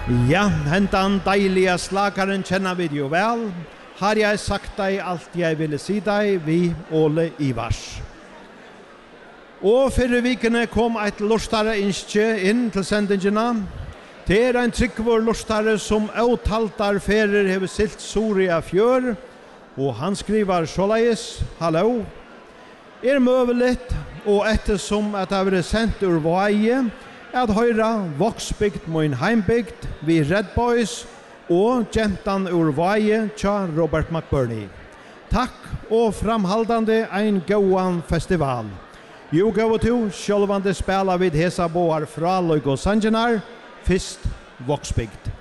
Ja, hentan deilige slagaren kjenner vi jo vel. Har jeg sagt deg alt jeg ville si deg, vi Ole Ivars. Og fyrre vikene kom et lustare innskje inn til sendingene. Det en tryggvår lustare som åtaltar ferer hever silt Soria fjør, og han skriver såleis, hallo, møveligt, og ettersom at det har vært sendt ur vaie, at høyra voksbygd min heimbygd, vi Red Boys, og gentan ur vaie tja Robert McBurney. Takk og framhaldande ein gåan festival. Jo gå to, sjølvande spela vid hesa boar fra Løygo Sanjinar, fyrst voksbygd.